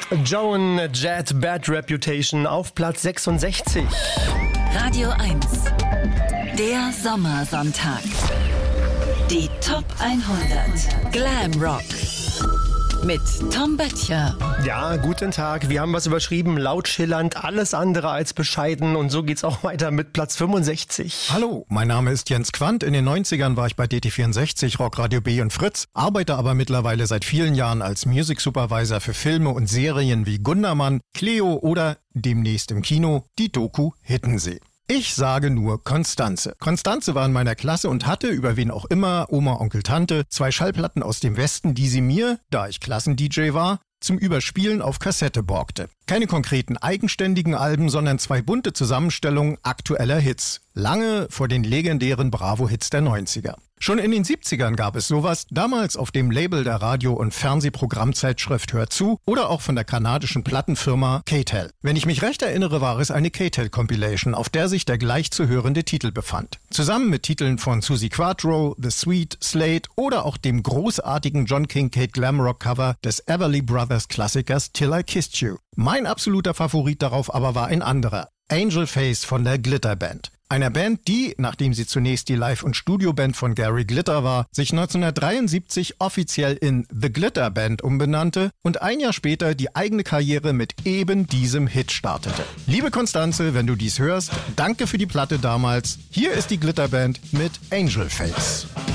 Joan Jett, Bad Reputation auf Platz 66. Radio 1, der Sommersonntag. Die Top 100 Glam Rock mit Tom Böttcher. Ja, guten Tag. Wir haben was überschrieben, laut schillernd, alles andere als bescheiden. Und so geht's auch weiter mit Platz 65. Hallo, mein Name ist Jens Quandt. In den 90ern war ich bei DT64, Rockradio B und Fritz, arbeite aber mittlerweile seit vielen Jahren als Music Supervisor für Filme und Serien wie Gundermann, Cleo oder demnächst im Kino die Doku Hiddensee. Ich sage nur Constanze. Constanze war in meiner Klasse und hatte, über wen auch immer, Oma, Onkel, Tante, 2 Schallplatten aus dem Westen, die sie mir, da ich Klassen-DJ war, zum Überspielen auf Kassette borgte. Keine konkreten eigenständigen Alben, sondern 2 bunte Zusammenstellungen aktueller Hits. Lange vor den legendären Bravo-Hits der 90er. Schon in den 70ern gab es sowas, damals auf dem Label der Radio- und Fernsehprogrammzeitschrift Hör zu oder auch von der kanadischen Plattenfirma K-Tel. Wenn ich mich recht erinnere, war es eine K-Tel-Compilation, auf der sich der gleich zu hörende Titel befand. Zusammen mit Titeln von Suzi Quatro, The Sweet, Slade oder auch dem großartigen John Kincaid Glamrock-Cover des Everly Brothers Klassikers Till I Kissed You. Mein absoluter Favorit darauf aber war ein anderer, Angel Face von der Glitter Band. Einer Band, die, nachdem sie zunächst die Live- und Studioband von Gary Glitter war, sich 1973 offiziell in The Glitter Band umbenannte und ein Jahr später die eigene Karriere mit eben diesem Hit startete. Liebe Constanze, wenn du dies hörst, danke für die Platte damals. Hier ist die Glitter Band mit Angel Face.